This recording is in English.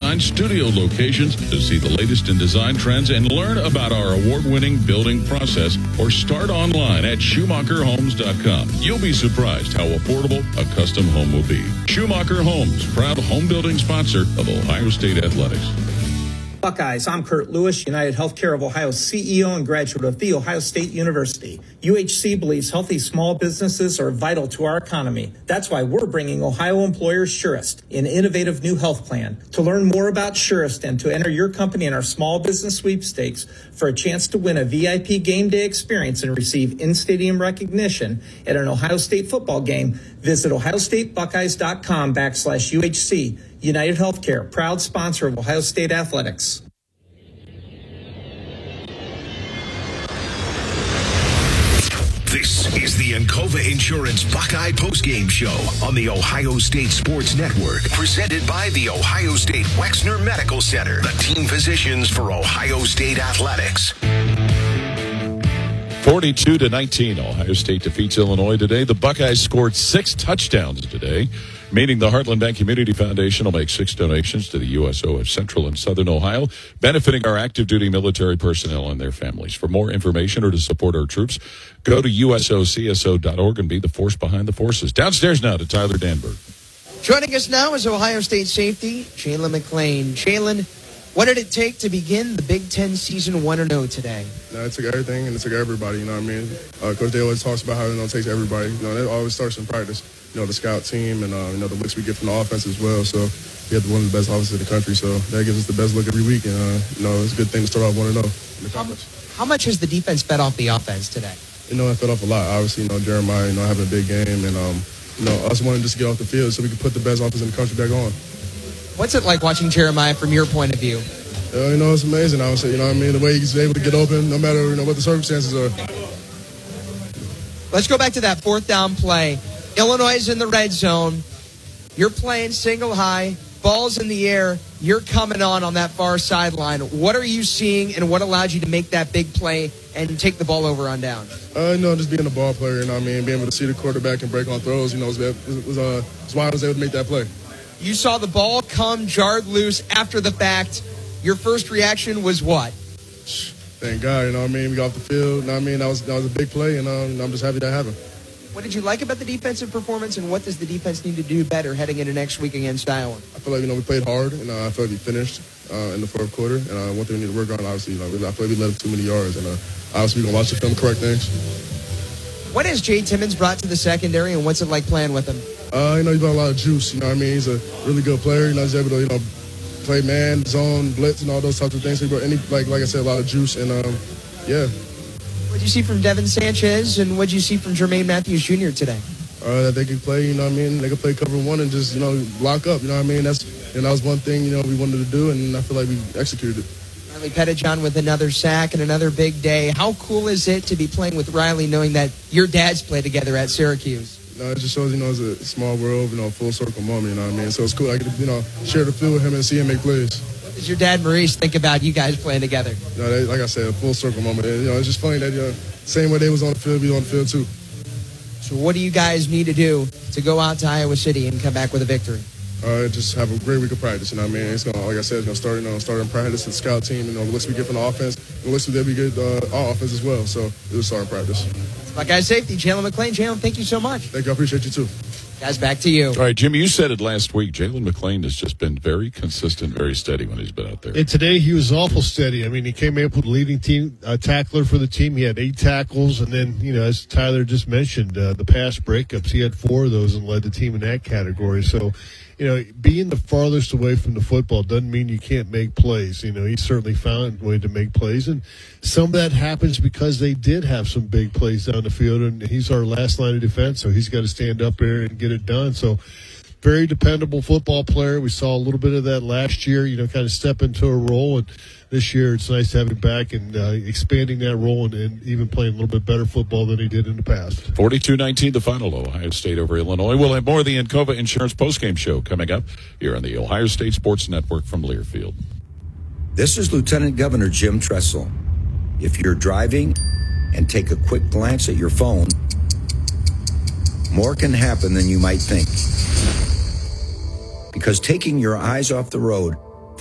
Design studio locations to see the latest in design trends and learn about our award-winning building process, or start online at SchumacherHomes.com. You'll be surprised how affordable a custom home will be. Schumacher Homes, proud home building sponsor of Ohio State Athletics. Buckeyes, I'm Kurt Lewis, United Healthcare of Ohio CEO and graduate of The Ohio State University. UHC believes healthy small businesses are vital to our economy. That's why we're bringing Ohio employers Surest, an innovative new health plan. To learn more about Surest and to enter your company in our small business sweepstakes for a chance to win a VIP game day experience and receive in-stadium recognition at an Ohio State football game, visit ohiostatebuckeyes.com/UHC. United Healthcare, proud sponsor of Ohio State Athletics. This is the Encova Insurance Buckeye Postgame Show on the Ohio State Sports Network, presented by the Ohio State Wexner Medical Center, the team physicians for Ohio State Athletics. 42-19, Ohio State defeats Illinois today. The Buckeyes scored 6 touchdowns today, meaning the Heartland Bank Community Foundation will make 6 donations to the USO of Central and Southern Ohio, benefiting our active duty military personnel and their families. For more information or to support our troops, go to usocso.org and be the force behind the forces. Downstairs now to Tyler Danberg. Joining us now is Ohio State safety, Jalen McLean. Jalen, what did it take to begin the Big Ten season 1-0 today? It took everything, and it took everybody, you know what I mean? Coach Day always talks about how it takes everybody. It always starts in practice. The scout team and, the looks we get from the offense as well. So we have one of the best offenses in the country, so that gives us the best look every week. And, it's a good thing to start off 1-0 in the conference. How much has the defense fed off the offense today? It fed off a lot. Obviously, Jeremiah, having a big game, and, us wanting just to get off the field so we can put the best offense in the country back on. What's it like watching Jeremiah from your point of view? It's amazing, I would say. The way he's able to get open, no matter, what the circumstances are. Let's go back to that 4th down play. Illinois is in the red zone. You're playing single high, ball's in the air. You're coming on that far sideline. What are you seeing, and what allowed you to make that big play and take the ball over on down? Just being a ball player, being able to see the quarterback and break on throws, was why I was able to make that play. You saw the ball come jarred loose after the fact. Your first reaction was what? Thank God, we got off the field, that was a big play, and I'm just happy that happened. What did you like about the defensive performance, and what does the defense need to do better heading into next week against Iowa? I feel like, we played hard, and I feel like we finished in the 4th quarter, and one thing we need to work on, obviously, I feel like we let up too many yards, and obviously we're going to watch the film, correct things. What has Jay Timmons brought to the secondary, and what's it like playing with him? He's got a lot of juice, He's a really good player, he's able to, play man, zone, blitz, and all those types of things. So he brought like I said, a lot of juice, and yeah. What did you see from Devin Sanchez, and what did you see from Jermaine Matthews Jr. today? That they could play, they could play cover one and just, lock up, that was one thing, we wanted to do, and I feel like we executed it. Riley Pettijohn with another sack and another big day. How cool is it to be playing with Riley, knowing that your dads play together at Syracuse? It just shows, it's a small world, full circle moment, So it's cool. I get to, share the field with him and see him make plays. What does your dad, Maurice, think about you guys playing together? Like I said, a full circle moment. It's just funny that, same way they was on the field, we on the field too. So what do you guys need to do to go out to Iowa City and come back with a victory? Just have a great week of practice, It's going to, like I said, it's going to start in practice with the scout team, the looks we get from the offense, the looks that we get our offense as well. So it'll start in practice. Buckeye safety, Jalen McLean. Jalen, thank you so much. Thank you. I appreciate you too. Guys, back to you. All right, Jimmy, you said it last week. Jalen McLean has just been very consistent, very steady when he's been out there. And today he was awful steady. He came up with leading team tackler for the team. He had 8 tackles, and then, as Tyler just mentioned, the pass breakups, he had 4 of those and led the team in that category. So, being the farthest away from the football doesn't mean you can't make plays. He certainly found a way to make plays, and some of that happens because they did have some big plays down the field, and he's our last line of defense, so he's got to stand up there and get it done. So very dependable football player. We saw a little bit of that last year, kind of step into a role, and this year it's nice to have him back and expanding that role and even playing a little bit better football than he did in the past. 42-19 the final, Ohio State over Illinois. We'll have more of the Encova Insurance postgame show coming up here on the Ohio State Sports Network from Learfield. This is Lieutenant Governor Jim Tressel. If you're driving and take a quick glance at your phone, more can happen than you might think. Because taking your eyes off the road